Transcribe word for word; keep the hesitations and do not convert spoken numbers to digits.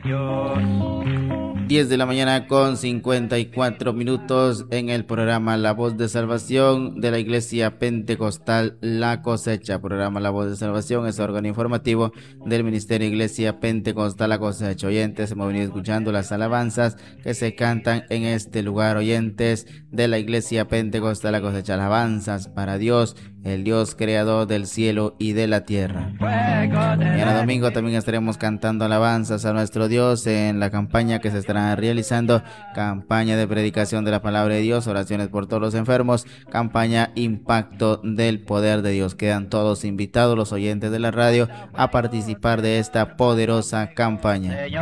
diez de la mañana con cincuenta y cuatro minutos en el programa La Voz de Salvación de la Iglesia Pentecostal La Cosecha. Programa La Voz de Salvación es órgano informativo del Ministerio Iglesia Pentecostal La Cosecha. Oyentes, hemos venido escuchando las alabanzas que se cantan en este lugar. Oyentes de la Iglesia Pentecostal La Cosecha, alabanzas para Dios, el Dios creador del cielo y de la tierra. Mañana domingo también estaremos cantando alabanzas a nuestro Dios en la campaña que se estará realizando, campaña de predicación de la palabra de Dios, oraciones por todos los enfermos, campaña Impacto del Poder de Dios. Quedan todos invitados los oyentes de la radio a participar de esta poderosa campaña.